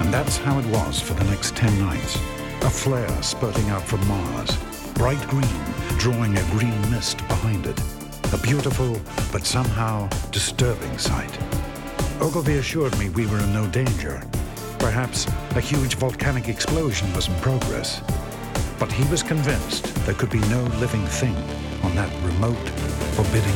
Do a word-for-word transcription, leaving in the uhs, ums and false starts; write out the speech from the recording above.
And that's how it was for the next ten nights. A flare spurting out from Mars, bright green, drawing a green mist behind it. A beautiful, but somehow disturbing sight. Ogilvy assured me we were in no danger. Perhaps a huge volcanic explosion was in progress. But he was convinced there could be no living thing on that remote, forbidding